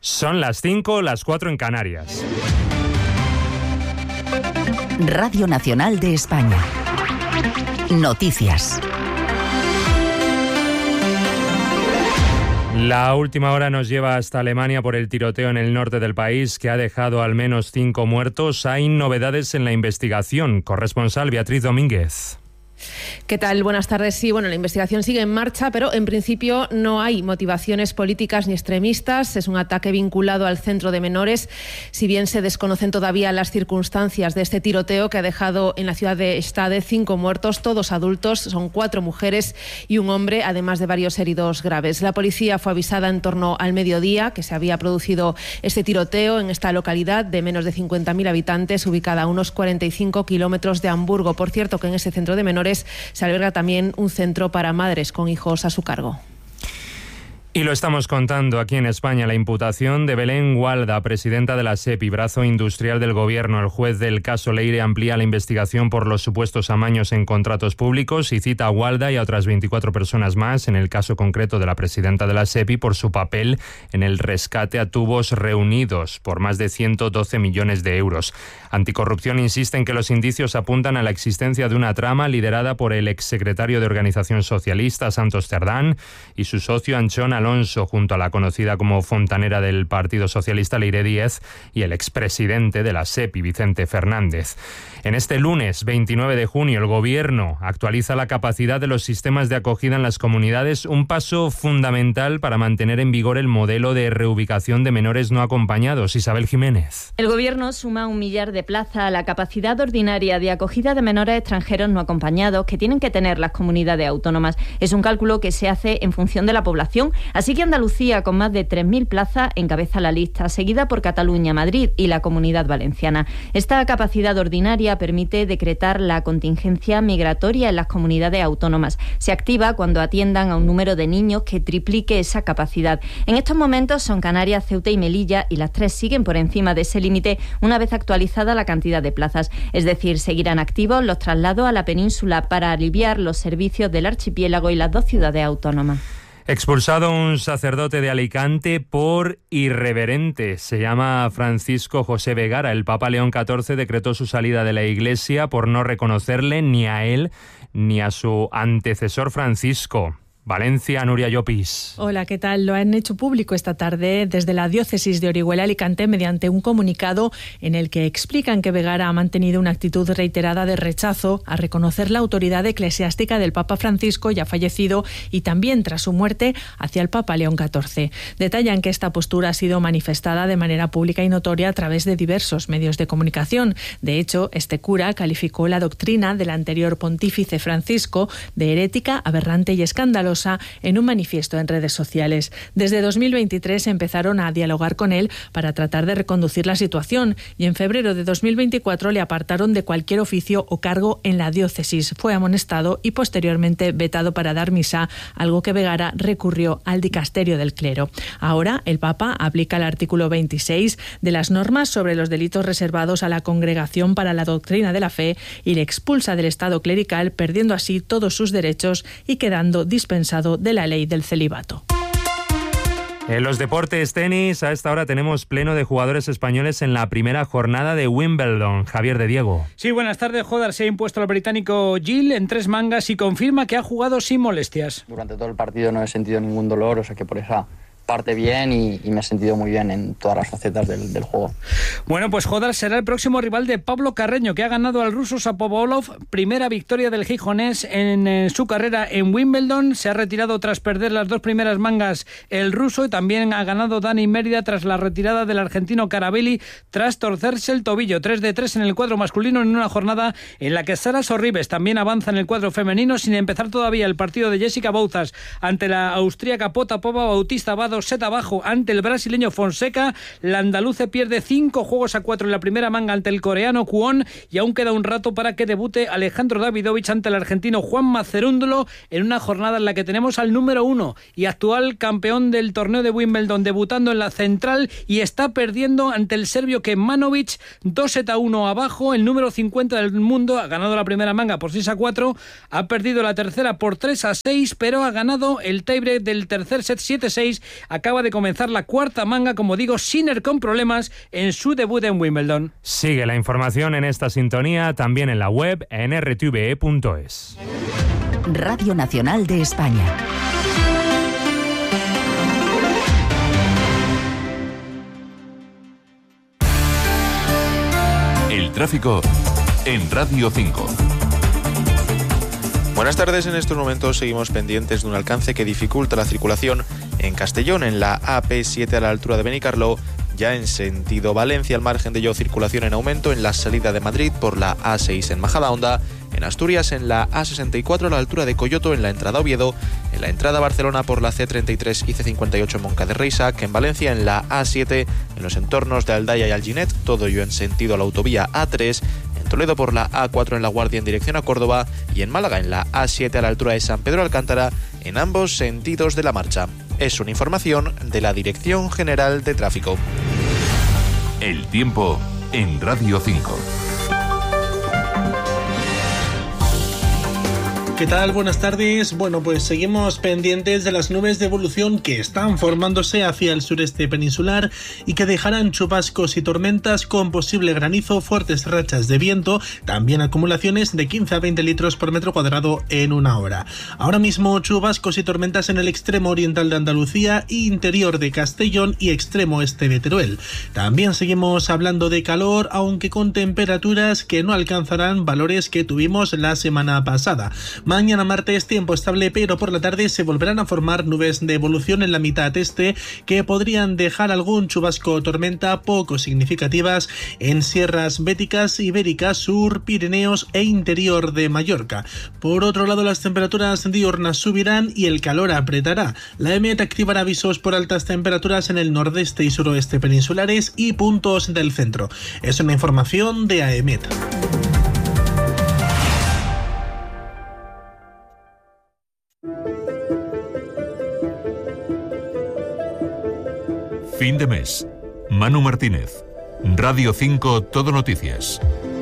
Son las 5, las 4 en Canarias. Radio Nacional de España. Noticias. La última hora nos lleva hasta Alemania por el tiroteo en el norte del país que ha dejado al menos 5 muertos. Hay novedades en la investigación. Corresponsal Beatriz Domínguez. ¿Qué tal? Buenas tardes. Sí, la investigación sigue en marcha, pero en principio no hay motivaciones políticas ni extremistas. Es un ataque vinculado al centro de menores, si bien se desconocen todavía las circunstancias de este tiroteo que ha dejado en la ciudad de Stade 5 muertos, todos adultos, son 4 mujeres y un hombre, además de varios heridos graves. La policía fue avisada en torno al mediodía que se había producido este tiroteo en esta localidad de menos de 50.000 habitantes, ubicada a unos 45 kilómetros de Hamburgo. Por cierto, que en ese centro de menores se alberga también un centro para madres con hijos a su cargo. Y lo estamos contando aquí en España. La imputación de Belén Gualda, presidenta de la SEPI, brazo industrial del Gobierno. El juez del caso Leire amplía la investigación por los supuestos amaños en contratos públicos y cita a Gualda y a otras 24 personas más, en el caso concreto de la presidenta de la SEPI, por su papel en el rescate a tubos reunidos por más de 112 millones de euros. Anticorrupción insiste en que los indicios apuntan a la existencia de una trama liderada por el exsecretario de Organización Socialista, Santos Cerdán, y su socio Anchón Alonso, junto a la conocida como fontanera del Partido Socialista, Leire Díez, y el expresidente de la SEPI, Vicente Fernández. En este lunes 29 de junio, el Gobierno actualiza la capacidad de los sistemas de acogida en las comunidades, un paso fundamental para mantener en vigor el modelo de reubicación de menores no acompañados. Isabel Jiménez. El Gobierno suma 1 millar de plazas a la capacidad ordinaria de acogida de menores extranjeros no acompañados que tienen que tener las comunidades autónomas. Es un cálculo que se hace en función de la población. Así que Andalucía, con más de 3.000 plazas, encabeza la lista, seguida por Cataluña, Madrid y la Comunidad Valenciana. Esta capacidad ordinaria permite decretar la contingencia migratoria en las comunidades autónomas. Se activa cuando atiendan a un número de niños que triplique esa capacidad. En estos momentos son Canarias, Ceuta y Melilla, y las 3 siguen por encima de ese límite una vez actualizada la cantidad de plazas. Es decir, seguirán activos los traslados a la península para aliviar los servicios del archipiélago y las 2 ciudades autónomas. Expulsado un sacerdote de Alicante por irreverente. Se llama Francisco José Vegara. El Papa León XIV decretó su salida de la Iglesia por no reconocerle ni a él ni a su antecesor Francisco. Valencia, Nuria Llopis. Hola, ¿qué tal? Lo han hecho público esta tarde desde la diócesis de Orihuela Alicante mediante un comunicado en el que explican que Vegara ha mantenido una actitud reiterada de rechazo a reconocer la autoridad eclesiástica del Papa Francisco, ya fallecido, y también tras su muerte hacia el Papa León XIV. Detallan que esta postura ha sido manifestada de manera pública y notoria a través de diversos medios de comunicación. De hecho, este cura calificó la doctrina del anterior pontífice Francisco de herética, aberrante y escandalosa en un manifiesto en redes sociales. Desde 2023 empezaron a dialogar con él para tratar de reconducir la situación y en febrero de 2024 le apartaron de cualquier oficio o cargo en la diócesis. Fue amonestado y posteriormente vetado para dar misa, algo que Vegara recurrió al dicasterio del clero. Ahora el Papa aplica el artículo 26 de las normas sobre los delitos reservados a la Congregación para la Doctrina de la Fe y le expulsa del estado clerical, perdiendo así todos sus derechos y quedando dispensado de la ley del celibato. En los deportes, tenis, a esta hora tenemos pleno de jugadores españoles en la primera jornada de Wimbledon. Javier de Diego. Sí, buenas tardes. Hodder se ha impuesto al británico Gill en 3 mangas y confirma que ha jugado sin molestias. Durante todo el partido no he sentido ningún dolor, o sea que por esa parte bien y me he sentido muy bien en todas las facetas del juego. Bueno, pues Hodder será el próximo rival de Pablo Carreño, que ha ganado al ruso Shapovalov, primera victoria del gijonés en su carrera en Wimbledon. Se ha retirado tras perder las 2 primeras mangas el ruso y también ha ganado Dani Mérida tras la retirada del argentino Carabelli tras torcerse el tobillo. 3-3 en el cuadro masculino en una jornada en la que Sara Sorribes también avanza en el cuadro femenino sin empezar todavía el partido de Jessica Bouzas ante la austríaca Potapova. Bautista Vado set abajo ante el brasileño Fonseca. La andaluce pierde 5-4 en la primera manga ante el coreano Kwon y aún queda un rato para que debute Alejandro Davidovich ante el argentino Juan Macerúndolo en una jornada en la que tenemos al número 1 y actual campeón del torneo de Wimbledon debutando en la central y está perdiendo ante el serbio Kemanovic 2-1 abajo. El número 50 del mundo ha ganado la primera manga por 6-4, ha perdido la tercera por 3-6, pero ha ganado el tiebreak del tercer set 7-6 acaba de comenzar la cuarta manga, como digo, Sinner con problemas en su debut en Wimbledon. Sigue la información en esta sintonía, también en la web en rtve.es. Radio Nacional de España. El tráfico en Radio 5. Buenas tardes, en estos momentos seguimos pendientes de un alcance que dificulta la circulación en Castellón, en la AP7 a la altura de Benicarló, ya en sentido Valencia, al margen de ello circulación en aumento en la salida de Madrid por la A6 en Majadahonda, en Asturias en la A64 a la altura de Coyoto, en la entrada Oviedo, en la entrada Barcelona por la C33 y C58 en Moncada de Reixac, en Valencia en la A7, en los entornos de Aldaya y Alginet, todo ello en sentido a la autovía A3, en Toledo por la A4 en La Guardia en dirección a Córdoba y en Málaga en la A7 a la altura de San Pedro Alcántara, en ambos sentidos de la marcha. Es una información de la Dirección General de Tráfico. El tiempo en Radio 5. ¿Qué tal? Buenas tardes. Bueno, pues seguimos pendientes de las nubes de evolución que están formándose hacia el sureste peninsular y que dejarán chubascos y tormentas con posible granizo, fuertes rachas de viento, también acumulaciones de 15 a 20 litros por metro cuadrado en una hora. Ahora mismo chubascos y tormentas en el extremo oriental de Andalucía, interior de Castellón y extremo este de Teruel. También seguimos hablando de calor, aunque con temperaturas que no alcanzarán valores que tuvimos la semana pasada. Mañana martes tiempo estable, pero por la tarde se volverán a formar nubes de evolución en la mitad este que podrían dejar algún chubasco o tormenta poco significativas en sierras béticas, ibéricas, sur, Pirineos e interior de Mallorca. Por otro lado, las temperaturas diurnas subirán y el calor apretará. La EMET activará avisos por altas temperaturas en el nordeste y suroeste peninsulares y puntos del centro. Es una información de AEMET. Fin de mes. Manu Martínez. Radio 5 Todo Noticias.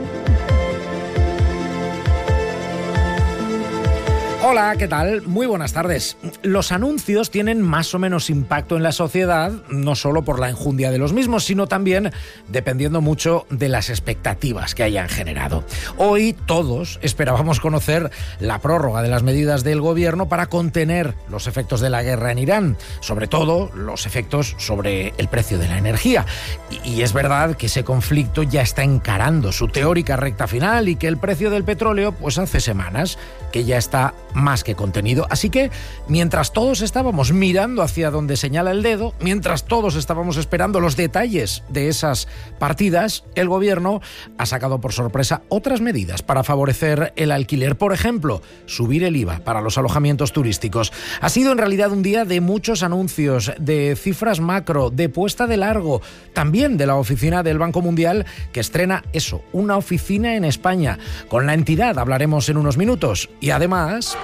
Hola, ¿qué tal? Muy buenas tardes. Los anuncios tienen más o menos impacto en la sociedad, no solo por la enjundia de los mismos, sino también dependiendo mucho de las expectativas que hayan generado. Hoy todos esperábamos conocer la prórroga de las medidas del gobierno para contener los efectos de la guerra en Irán, sobre todo los efectos sobre el precio de la energía. Y es verdad que ese conflicto ya está encarando su teórica recta final y que el precio del petróleo, pues hace semanas que ya está más que contenido. Así que, mientras todos estábamos mirando hacia donde señala el dedo, mientras todos estábamos esperando los detalles de esas partidas, el gobierno ha sacado por sorpresa otras medidas para favorecer el alquiler. Por ejemplo, subir el IVA para los alojamientos turísticos. Ha sido en realidad un día de muchos anuncios, de cifras macro, de puesta de largo, también de la oficina del Banco Mundial, que estrena eso, una oficina en España. Con la entidad hablaremos en unos minutos. Y además...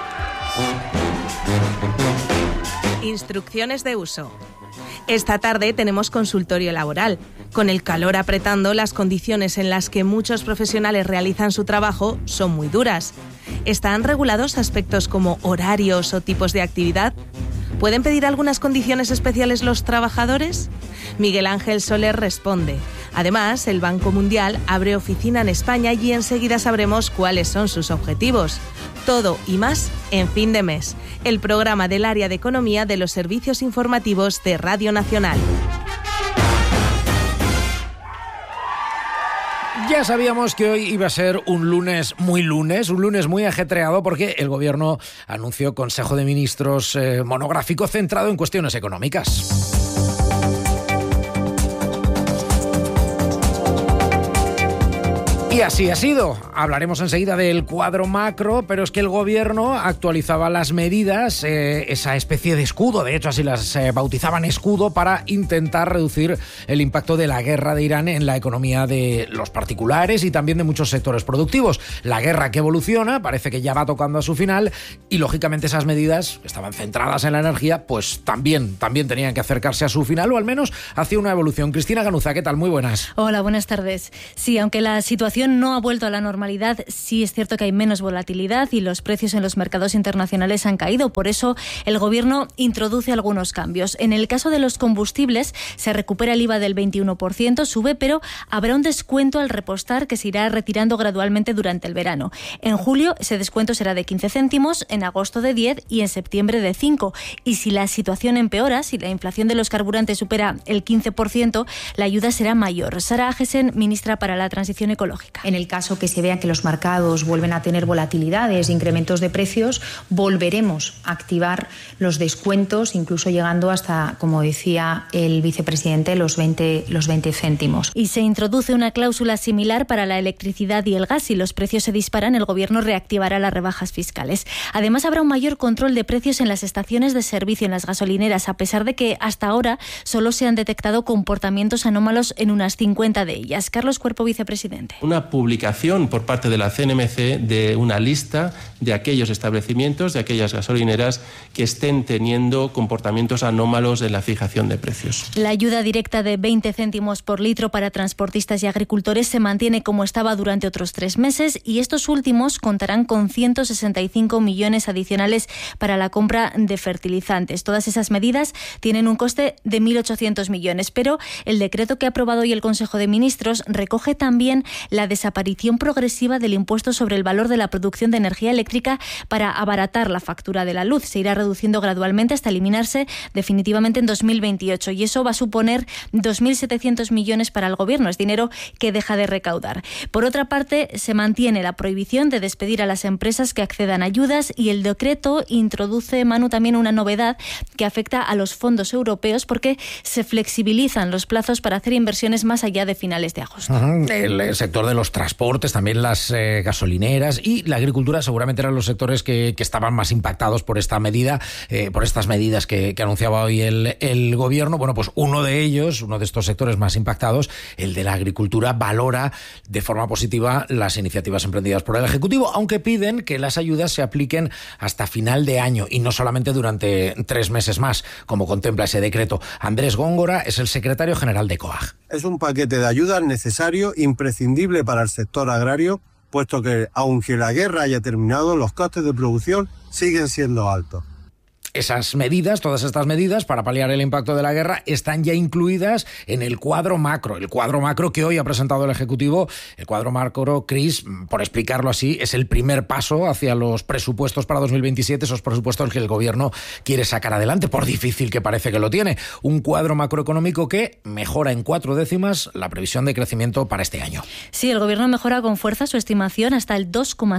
Instrucciones de uso. Esta tarde tenemos consultorio laboral. Con el calor apretando, las condiciones en las que muchos profesionales realizan su trabajo son muy duras. ¿Están regulados aspectos como horarios o tipos de actividad? ¿Pueden pedir algunas condiciones especiales los trabajadores? Miguel Ángel Soler responde. Además, el Banco Mundial abre oficina en España y enseguida sabremos cuáles son sus objetivos. Todo y más en Fin de Mes, el programa del área de economía de los servicios informativos de Radio Nacional. Ya sabíamos que hoy iba a ser un lunes muy ajetreado, porque el gobierno anunció Consejo de Ministros monográfico centrado en cuestiones económicas. Y así ha sido. Hablaremos enseguida del cuadro macro, pero es que el gobierno actualizaba las medidas, esa especie de escudo, de hecho así las bautizaban, escudo, para intentar reducir el impacto de la guerra de Irán en la economía de los particulares y también de muchos sectores productivos. La guerra que evoluciona, parece que ya va tocando a su final, y lógicamente esas medidas que estaban centradas en la energía, pues también tenían que acercarse a su final, o al menos hacia una evolución. Cristina Ganuza, ¿qué tal? Muy buenas. Hola, buenas tardes. Sí, aunque la situación situación no ha vuelto a la normalidad. Sí es cierto que hay menos volatilidad y los precios en los mercados internacionales han caído. Por eso el Gobierno introduce algunos cambios. En el caso de los combustibles se recupera el IVA del 21%, sube, pero habrá un descuento al repostar que se irá retirando gradualmente durante el verano. En julio ese descuento será de 15 céntimos, en agosto de 10 y en septiembre de 5. Y si la situación empeora, si la inflación de los carburantes supera el 15%, la ayuda será mayor. Sara Agesen, ministra para la Transición Ecológica. En el caso que se vea que los mercados vuelven a tener volatilidades, incrementos de precios, volveremos a activar los descuentos, incluso llegando hasta, como decía el vicepresidente, los 20 céntimos. Y se introduce una cláusula similar para la electricidad y el gas. Si los precios se disparan, el Gobierno reactivará las rebajas fiscales. Además, habrá un mayor control de precios en las estaciones de servicio, en las gasolineras, a pesar de que hasta ahora solo se han detectado comportamientos anómalos en unas 50 de ellas. Carlos Cuerpo, vicepresidente. Una publicación por parte de la CNMC de una lista de aquellos establecimientos, de aquellas gasolineras que estén teniendo comportamientos anómalos en la fijación de precios. La ayuda directa de 20 céntimos por litro para transportistas y agricultores se mantiene como estaba durante otros 3 meses y estos últimos contarán con 165 millones adicionales para la compra de fertilizantes. Todas esas medidas tienen un coste de 1.800 millones, pero el decreto que ha aprobado hoy el Consejo de Ministros recoge también la desaparición progresiva del impuesto sobre el valor de la producción de energía eléctrica para abaratar la factura de la luz. Se irá reduciendo gradualmente hasta eliminarse definitivamente en 2028 y eso va a suponer 2.700 millones para el Gobierno. Es dinero que deja de recaudar. Por otra parte, se mantiene la prohibición de despedir a las empresas que accedan a ayudas y el decreto introduce, Manu, también una novedad que afecta a los fondos europeos porque se flexibilizan los plazos para hacer inversiones más allá de finales de agosto. El sector de los transportes, también las gasolineras y la agricultura seguramente eran los sectores que estaban más impactados por esta medida, por estas medidas que anunciaba hoy el Gobierno. Bueno, pues uno de estos sectores más impactados, el de la agricultura, valora de forma positiva las iniciativas emprendidas por el Ejecutivo, aunque piden que las ayudas se apliquen hasta final de año y no solamente durante 3 meses más, como contempla ese decreto. Andrés Góngora es el secretario general de COAG. Es un paquete de ayudas necesario, imprescindible para el sector agrario, puesto que, aunque la guerra haya terminado, los costes de producción siguen siendo altos. Esas medidas, todas estas medidas para paliar el impacto de la guerra están ya incluidas en el cuadro macro que hoy ha presentado el Ejecutivo. El cuadro macro, Cris, por explicarlo así, es el primer paso hacia los presupuestos para 2027, esos presupuestos que el Gobierno quiere sacar adelante, por difícil que parece que lo tiene. Un cuadro macroeconómico que mejora en 4 décimas la previsión de crecimiento para este año. Sí, el Gobierno mejora con fuerza su estimación hasta el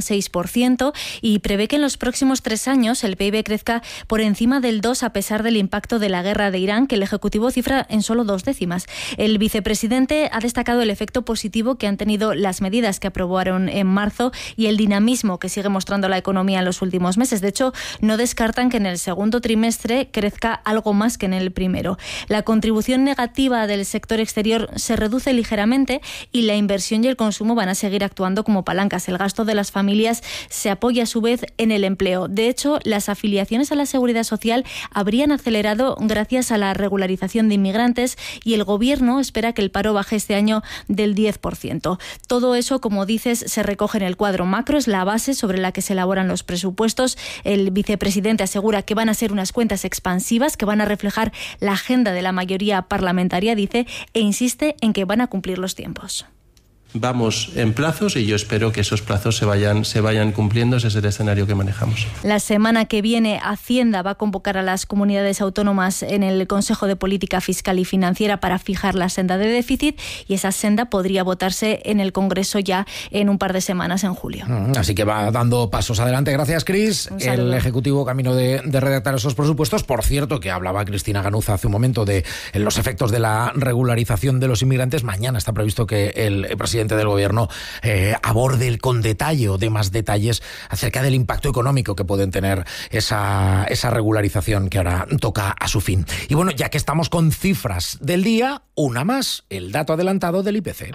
2,6% y prevé que en los próximos 3 años el PIB crezca por encima del 2 a pesar del impacto de la guerra de Irán, que el Ejecutivo cifra en solo 2 décimas. El vicepresidente ha destacado el efecto positivo que han tenido las medidas que aprobaron en marzo y el dinamismo que sigue mostrando la economía en los últimos meses. De hecho, no descartan que en el segundo trimestre crezca algo más que en el primero. La contribución negativa del sector exterior se reduce ligeramente y la inversión y el consumo van a seguir actuando como palancas. El gasto de las familias se apoya a su vez en el empleo. De hecho, las afiliaciones a la seguridad social habrían acelerado gracias a la regularización de inmigrantes y el Gobierno espera que el paro baje este año del 10%. Todo eso, como dices, se recoge en el cuadro macro, es la base sobre la que se elaboran los presupuestos. El vicepresidente asegura que van a ser unas cuentas expansivas, que van a reflejar la agenda de la mayoría parlamentaria, dice, e insiste en que van a cumplir los tiempos. Vamos en plazos y yo espero que esos plazos se vayan cumpliendo. Ese es el escenario que manejamos. La semana que viene Hacienda va a convocar a las comunidades autónomas en el Consejo de Política Fiscal y Financiera para fijar la senda de déficit y esa senda podría votarse en el Congreso ya en un par de semanas en julio. Así que va dando pasos adelante. Gracias, Cris. El Ejecutivo camino de redactar esos presupuestos. Por cierto, que hablaba Cristina Ganuza hace un momento de los efectos de la regularización de los inmigrantes. Mañana está previsto que el presidente del Gobierno aborde con detalle o dé más detalles acerca del impacto económico que pueden tener esa regularización que ahora toca a su fin. Y bueno, ya que estamos con cifras del día, una más, el dato adelantado del IPC.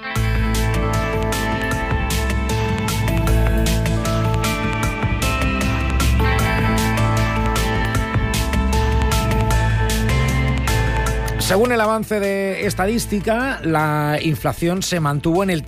Según el avance de estadística, la inflación se mantuvo en el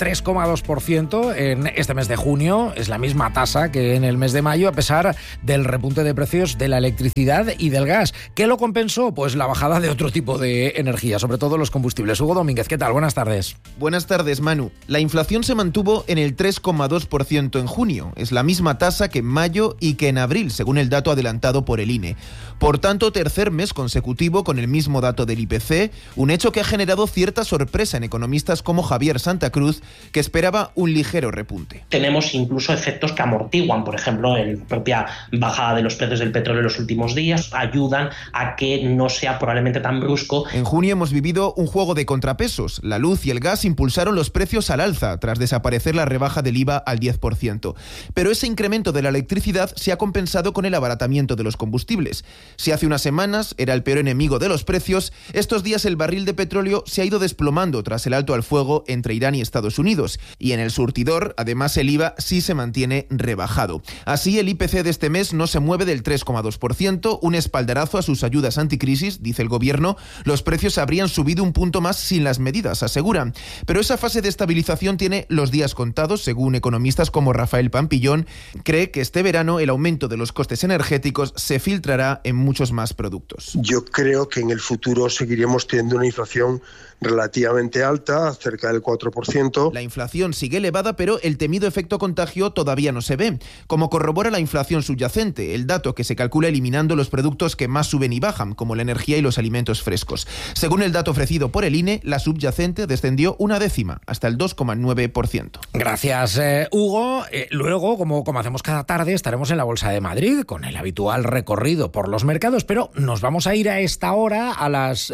3,2% en este mes de junio. Es la misma tasa que en el mes de mayo, a pesar del repunte de precios de la electricidad y del gas. ¿Qué lo compensó? Pues la bajada de otro tipo de energía, sobre todo los combustibles. Hugo Domínguez, ¿qué tal? Buenas tardes. Buenas tardes, Manu. La inflación se mantuvo en el 3,2% en junio. Es la misma tasa que en mayo y que en abril, según el dato adelantado por el INE. Por tanto, tercer mes consecutivo con el mismo dato del IPC, un hecho que ha generado cierta sorpresa en economistas como Javier Santa Cruz, que esperaba un ligero repunte. Tenemos incluso efectos que amortiguan, por ejemplo, la propia bajada de los precios del petróleo en los últimos días, ayudan a que no sea probablemente tan brusco. En junio hemos vivido un juego de contrapesos. La luz y el gas impulsaron los precios al alza, tras desaparecer la rebaja del IVA al 10%. Pero ese incremento de la electricidad se ha compensado con el abaratamiento de los combustibles. Si hace unas semanas era el peor enemigo de los precios, estos días el barril de petróleo se ha ido desplomando tras el alto al fuego entre Irán y Estados Unidos. Y en el surtidor, además, el IVA sí se mantiene rebajado. Así, el IPC de este mes no se mueve del 3,2%, un espaldarazo a sus ayudas anticrisis, dice el gobierno. Los precios habrían subido un punto más sin las medidas, aseguran. Pero esa fase de estabilización tiene los días contados, según economistas como Rafael Pampillón. Cree que este verano el aumento de los costes energéticos se filtrará en muchos más productos. Yo creo que en el futuro seguiremos teniendo una inflación relativamente alta, cerca del 4%. La inflación sigue elevada, pero el temido efecto contagio todavía no se ve, como corrobora la inflación subyacente, el dato que se calcula eliminando los productos que más suben y bajan, como la energía y los alimentos frescos. Según el dato ofrecido por el INE, la subyacente descendió 1/10, hasta el 2,9%. Gracias, Hugo. Luego, como hacemos cada tarde, estaremos en la Bolsa de Madrid con el habitual recorrido por los mercados, pero nos vamos a ir a esta hora, a las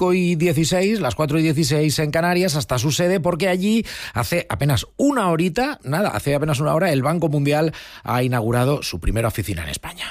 5:16, las 4:16 en Canarias, hasta su sede, porque allí hace apenas una hora, el Banco Mundial ha inaugurado su primera oficina en España.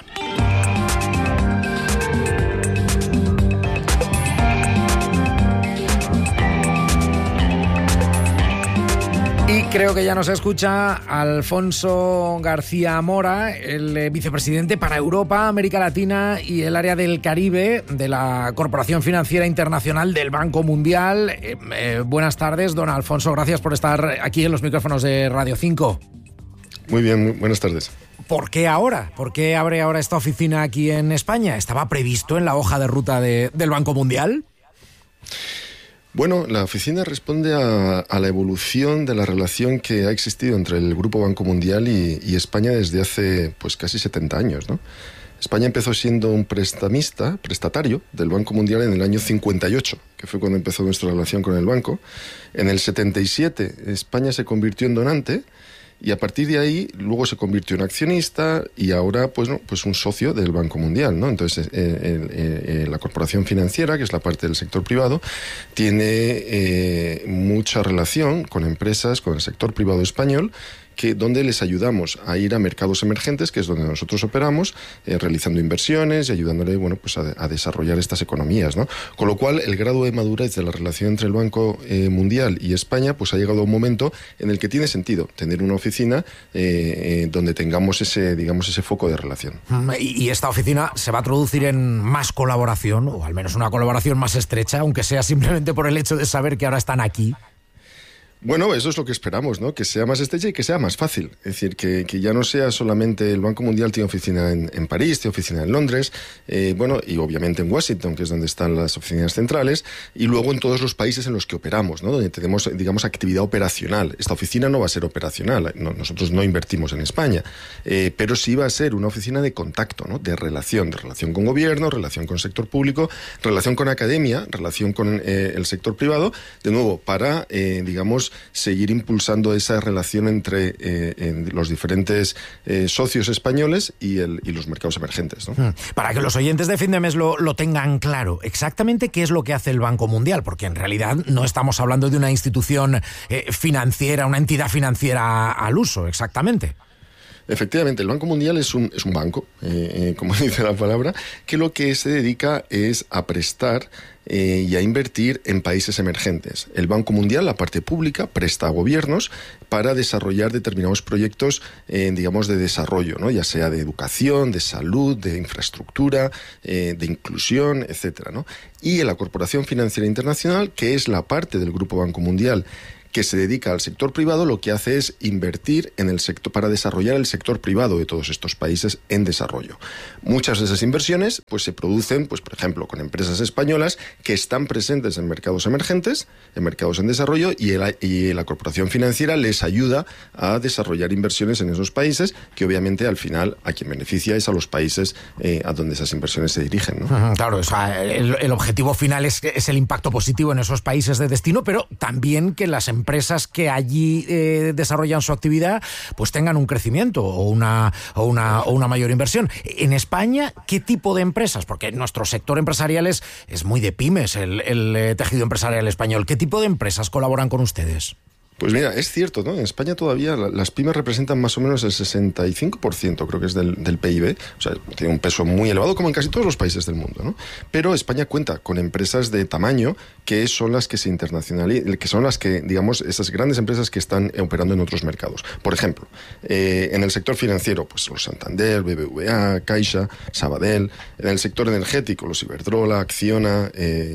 Y creo que ya nos escucha Alfonso García Mora, el vicepresidente para Europa, América Latina y el área del Caribe de la Corporación Financiera Internacional del Banco Mundial. Buenas tardes, don Alfonso, gracias por estar aquí en los micrófonos de Radio 5. Muy bien, buenas tardes. ¿Por qué ahora? ¿Por qué abre ahora esta oficina aquí en España? ¿Estaba previsto en la hoja de ruta del Banco Mundial? Bueno, la oficina responde a la evolución de la relación que ha existido entre el Grupo Banco Mundial y España desde hace pues casi 70 años, ¿no? España empezó siendo un prestatario del Banco Mundial en el año 58, que fue cuando empezó nuestra relación con el banco. En el 77 España se convirtió en donante y a partir de ahí luego se convirtió en accionista y ahora pues un socio del Banco Mundial, ¿no? Entonces la corporación financiera, que es la parte del sector privado, tiene mucha relación con empresas, con el sector privado español, donde les ayudamos a ir a mercados emergentes, que es donde nosotros operamos, realizando inversiones y ayudándole a desarrollar estas economías, ¿no? Con lo cual, el grado de madurez de la relación entre el Banco Mundial y España pues ha llegado a un momento en el que tiene sentido tener una oficina donde tengamos ese foco de relación. Y esta oficina se va a traducir en más colaboración, o al menos una colaboración más estrecha, aunque sea simplemente por el hecho de saber que ahora están aquí. Bueno, eso es lo que esperamos, ¿no? Que sea más estrecha y que sea más fácil. Es decir, que ya no sea solamente el Banco Mundial tiene oficina en París, tiene oficina en Londres, y obviamente en Washington, que es donde están las oficinas centrales, y luego en todos los países en los que operamos, ¿no? Donde tenemos, digamos, actividad operacional. Esta oficina no va a ser operacional, nosotros no invertimos en España, pero sí va a ser una oficina de contacto, ¿no? De relación con gobierno, relación con sector público, relación con academia, relación con el sector privado, de nuevo, para, seguir impulsando esa relación entre los diferentes socios españoles y los mercados emergentes, ¿no? Para que los oyentes de fin de mes lo tengan claro, exactamente qué es lo que hace el Banco Mundial, porque en realidad no estamos hablando de una institución financiera, una entidad financiera al uso, exactamente. Efectivamente, el Banco Mundial es un banco, como dice la palabra, que lo que se dedica es a prestar y a invertir en países emergentes. El Banco Mundial, la parte pública, presta a gobiernos para desarrollar determinados proyectos, digamos, de desarrollo, ¿no? Ya sea de educación, de salud, de infraestructura, de inclusión, etcétera, ¿no? Y en la Corporación Financiera Internacional, que es la parte del Grupo Banco Mundial que se dedica al sector privado, lo que hace es invertir en el sector para desarrollar el sector privado de todos estos países en desarrollo. Muchas de esas inversiones pues se producen, pues por ejemplo, con empresas españolas que están presentes en mercados emergentes, en mercados en desarrollo, y la Corporación Financiera les ayuda a desarrollar inversiones en esos países, que obviamente al final a quien beneficia es a los países a donde esas inversiones se dirigen, ¿no? Claro, o sea, el objetivo final es el impacto positivo en esos países de destino, pero también que las empresas que allí desarrollan su actividad pues tengan un crecimiento o una mayor inversión. En España, ¿qué tipo de empresas? Porque nuestro sector empresarial es muy de pymes, el tejido empresarial español. ¿Qué tipo de empresas colaboran con ustedes? Pues mira, es cierto, ¿no? En España todavía las pymes representan más o menos el 65%, creo que es del PIB. O sea, tiene un peso muy elevado, como en casi todos los países del mundo, ¿no? Pero España cuenta con empresas de tamaño que son las que se internacionalizan, que son las que, digamos, esas grandes empresas que están operando en otros mercados. Por ejemplo, en el sector financiero, pues los Santander, BBVA, Caixa, Sabadell. En el sector energético, los Iberdrola, Acciona,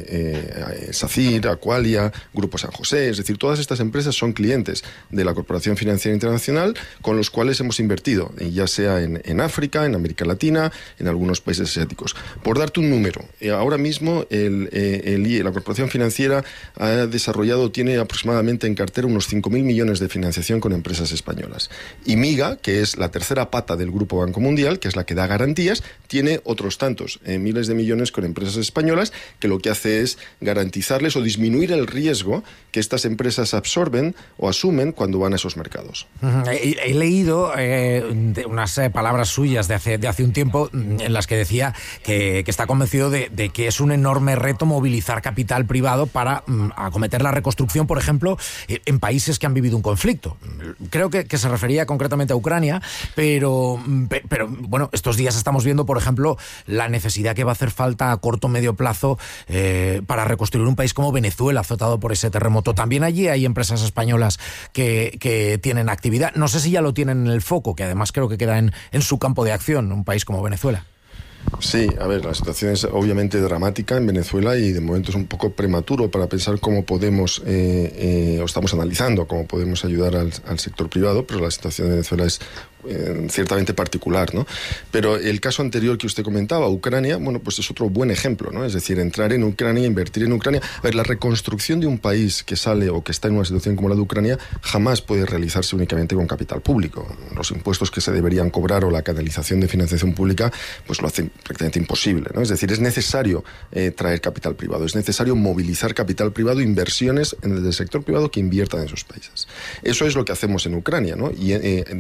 SACIR, Aqualia, Grupo San José. Es decir, todas estas empresas son clientes de la Corporación Financiera Internacional con los cuales hemos invertido, ya sea en África, en América Latina, en algunos países asiáticos. Por darte un número, ahora mismo la Corporación Financiera tiene aproximadamente en cartera unos 5.000 millones de financiación con empresas españolas. Y MIGA, que es la tercera pata del Grupo Banco Mundial, que es la que da garantías, tiene otros tantos, miles de millones con empresas españolas, que lo que hace es garantizarles o disminuir el riesgo que estas empresas absorben o asumen cuando van a esos mercados. He leído unas palabras suyas de hace un tiempo en las que decía que está convencido de que es un enorme reto movilizar capital privado para acometer la reconstrucción, por ejemplo, en países que han vivido un conflicto. Creo que se refería concretamente a Ucrania, pero bueno, estos días estamos viendo, por ejemplo, la necesidad que va a hacer falta a corto o medio plazo para reconstruir un país como Venezuela, azotado por ese terremoto. También allí hay empresas españolas que tienen actividad. No sé si ya lo tienen en el foco, que además creo que queda en su campo de acción, un país como Venezuela. Sí, a ver, la situación es obviamente dramática en Venezuela y de momento es un poco prematuro para pensar cómo podemos, o estamos analizando cómo podemos ayudar al sector privado, pero la situación de Venezuela es ciertamente particular, ¿no? Pero el caso anterior que usted comentaba, Ucrania, bueno, pues es otro buen ejemplo, ¿no? Es decir, entrar en Ucrania, invertir en Ucrania. A ver, la reconstrucción de un país que sale o que está en una situación como la de Ucrania jamás puede realizarse únicamente con capital público. Los impuestos que se deberían cobrar o la canalización de financiación pública, pues lo hacen prácticamente imposible, ¿no? Es decir, es necesario traer capital privado, es necesario movilizar capital privado, inversiones en el sector privado que inviertan en esos países. Eso es lo que hacemos en Ucrania, ¿no? Y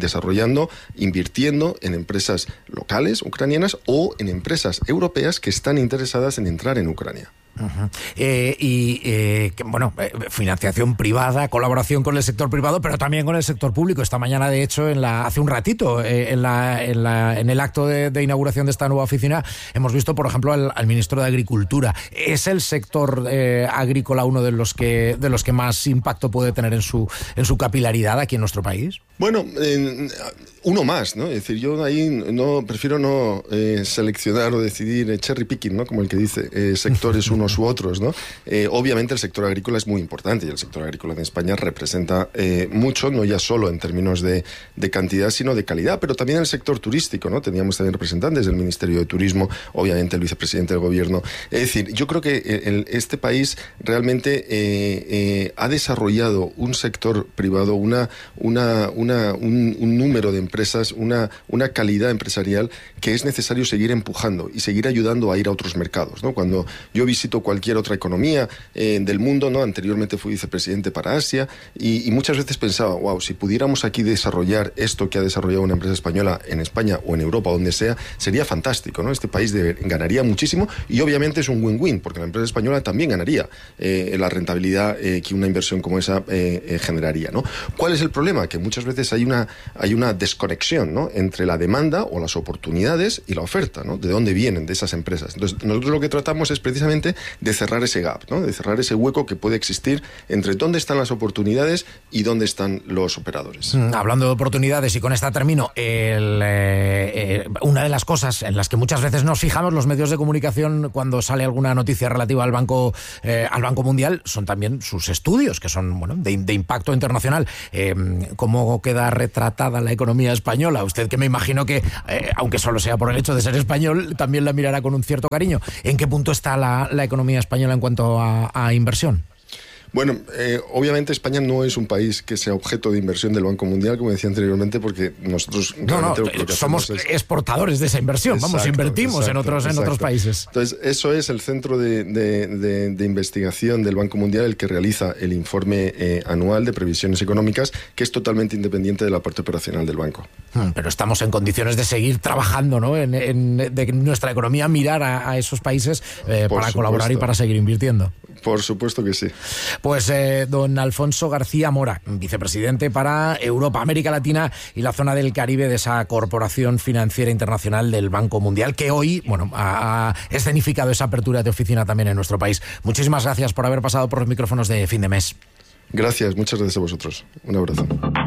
invirtiendo en empresas locales ucranianas o en empresas europeas que están interesadas en entrar en Ucrania. Uh-huh. Financiación privada, colaboración con el sector privado, pero también con el sector público. Esta mañana, de hecho, hace un ratito, en el acto de inauguración de esta nueva oficina, hemos visto, por ejemplo, al ministro de Agricultura. ¿Es el sector agrícola uno de los que más impacto puede tener en su capilaridad aquí en nuestro país? Bueno, uno más, ¿no? Es decir, yo ahí prefiero no seleccionar o decidir cherry picking, ¿no? Como el que dice, sectores unos u otros, ¿no? Obviamente el sector agrícola es muy importante y el sector agrícola en España representa mucho, no ya solo en términos de cantidad, sino de calidad, pero también el sector turístico, ¿no? Teníamos también representantes del Ministerio de Turismo, obviamente el vicepresidente del Gobierno. Es decir, yo creo que este país realmente ha desarrollado un sector privado, un número de empresas, una calidad empresarial que es necesario seguir empujando y seguir ayudando a ir a otros mercados, ¿no? Cuando yo visito vuelto cualquier otra economía del mundo, ¿no? Anteriormente fui vicepresidente para Asia y muchas veces pensaba, wow, si pudiéramos aquí desarrollar esto que ha desarrollado una empresa española en España o en Europa, donde sea, sería fantástico, ¿no? Este país ganaría muchísimo y obviamente es un win-win, porque la empresa española también ganaría la rentabilidad que una inversión como esa generaría, ¿no? ¿Cuál es el problema? Que muchas veces hay una desconexión, ¿no? Entre la demanda o las oportunidades y la oferta, ¿no? De dónde vienen de esas empresas. Entonces, nosotros lo que tratamos es precisamente de cerrar ese gap, ¿no? De cerrar ese hueco que puede existir entre dónde están las oportunidades y dónde están los operadores. Hablando de oportunidades, y con esta termino, una de las cosas en las que muchas veces nos fijamos los medios de comunicación cuando sale alguna noticia relativa al Banco Mundial son también sus estudios, que son de impacto internacional. ¿Cómo queda retratada la economía española? Usted, que me imagino que, aunque solo sea por el hecho de ser español, también la mirará con un cierto cariño. ¿En qué punto está la economía española en cuanto a inversión? Bueno, obviamente España no es un país que sea objeto de inversión del Banco Mundial, como decía anteriormente, porque nosotros somos exportadores de esa inversión. Exacto, invertimos en otros países. Entonces, eso es el centro de investigación del Banco Mundial, el que realiza el informe anual de previsiones económicas, que es totalmente independiente de la parte operacional del banco. Pero estamos en condiciones de seguir trabajando, ¿no? De nuestra economía, mirar a esos países para colaborar y para seguir invirtiendo. Por supuesto que sí. Pues don Alfonso García Mora, vicepresidente para Europa, América Latina y la zona del Caribe de esa Corporación Financiera Internacional del Banco Mundial, que hoy ha escenificado esa apertura de oficina también en nuestro país. Muchísimas gracias por haber pasado por los micrófonos de Fin de Mes. Gracias, muchas gracias a vosotros. Un abrazo.